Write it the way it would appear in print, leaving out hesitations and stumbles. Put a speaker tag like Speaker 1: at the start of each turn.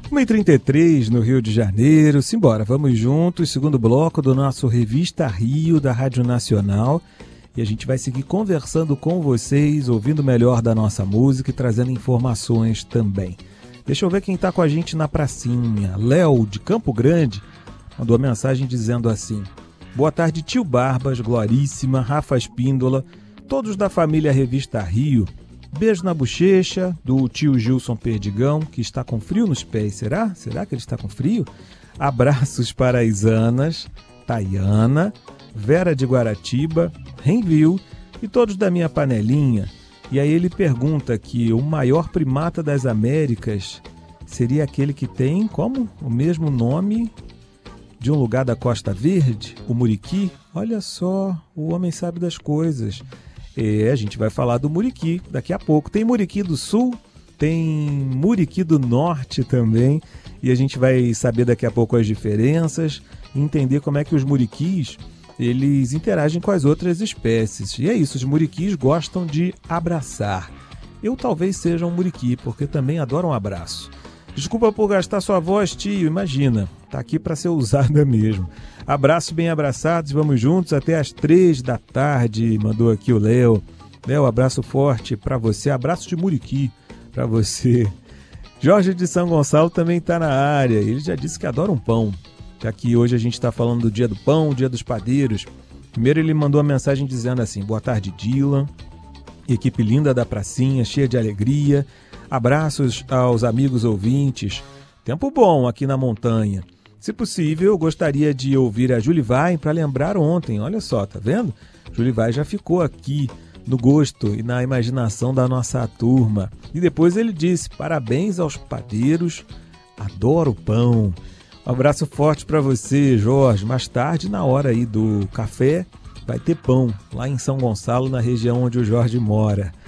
Speaker 1: 1h33 no Rio de Janeiro. Simbora, vamos juntos. Segundo bloco do nosso Revista Rio da Rádio Nacional. E a gente vai seguir conversando com vocês, ouvindo melhor da nossa música e trazendo informações também. Deixa eu ver quem está com a gente na pracinha. Léo, de Campo Grande, mandou uma mensagem dizendo assim: boa tarde, tio Barbas, Gloríssima, Rafa Espíndola, todos da família Revista Rio. Beijo na bochecha do tio Gilson Perdigão, que está com frio nos pés. Será? Será que ele está com frio? Abraços para as Anas, Tayana, Vera de Guaratiba, Renville e todos da minha panelinha. E aí ele pergunta que o maior primata das Américas seria aquele que tem, como? O mesmo nome de um lugar da Costa Verde, o muriqui. Olha só, o homem sabe das coisas. A gente vai falar do muriqui daqui a pouco. Tem muriqui do sul, tem muriqui do norte também. E a gente vai saber daqui a pouco as diferenças e entender como é que os muriquis eles interagem com as outras espécies. E é isso, os muriquis gostam de abraçar. Eu talvez seja um muriqui, porque também adoro um abraço. Desculpa por gastar sua voz, tio, imagina, tá aqui para ser usada mesmo. Abraços bem abraçados, vamos juntos até às 3 da tarde, mandou aqui o Léo. Léo, abraço forte para você, abraço de muriqui para você. Jorge de São Gonçalo também está na área, ele já disse que adora um pão, já que hoje a gente está falando do dia do pão, dia dos padeiros. Primeiro ele mandou uma mensagem dizendo assim: boa tarde, Dylan, equipe linda da pracinha, cheia de alegria. Abraços aos amigos ouvintes. Tempo bom aqui na montanha. Se possível, eu gostaria de ouvir a Julivai para lembrar ontem. Olha só, tá vendo? Julivai já ficou aqui no gosto e na imaginação da nossa turma. E depois ele disse: parabéns aos padeiros, adoro pão. Um abraço forte para você, Jorge. Mais tarde, na hora aí do café, vai ter pão lá em São Gonçalo, na região onde o Jorge mora.